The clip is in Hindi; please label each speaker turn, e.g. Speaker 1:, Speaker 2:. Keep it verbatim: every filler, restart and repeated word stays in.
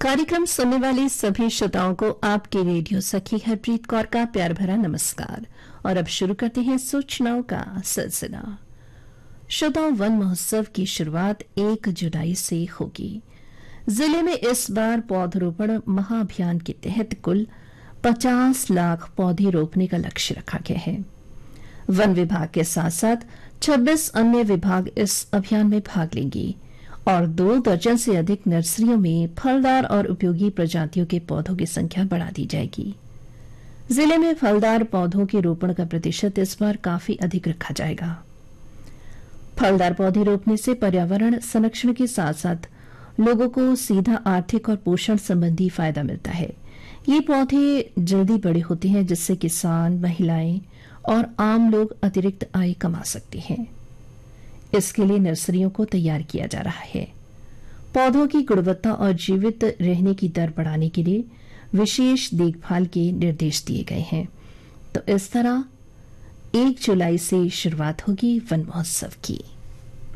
Speaker 1: कार्यक्रम सुनने वाले सभी श्रोताओं को आपके रेडियो सखी हरप्रीत कौर का प्यार भरा नमस्कार। और अब शुरू करते हैं सूचनाओं का सिलसिला। श्रोताओं, वन महोत्सव की शुरुआत एक जुलाई से होगी। जिले में इस बार पौधरोपण महाअभियान के तहत कुल पचास लाख पौधे रोपने का लक्ष्य रखा गया है। वन विभाग के साथ साथ छब्बीस अन्य विभाग इस अभियान में भाग लेंगे और दो दर्जन से अधिक नर्सरियों में फलदार और उपयोगी प्रजातियों के पौधों की संख्या बढ़ा दी जाएगी। जिले में फलदार पौधों के रोपण का प्रतिशत इस बार काफी अधिक रखा जाएगा। फलदार पौधे रोपने से पर्यावरण संरक्षण के साथ साथ लोगों को सीधा आर्थिक और पोषण संबंधी फायदा मिलता है। ये पौधे जल्दी बड़े होते हैं, जिससे किसान, महिलाएं और आम लोग अतिरिक्त आय कमा सकते हैं। इसके लिए नर्सरियों को तैयार किया जा रहा है। पौधों की गुणवत्ता और जीवित रहने की दर बढ़ाने के लिए विशेष देखभाल के निर्देश दिए गए हैं। तो इस तरह एक जुलाई से शुरुआत होगी वन महोत्सव की।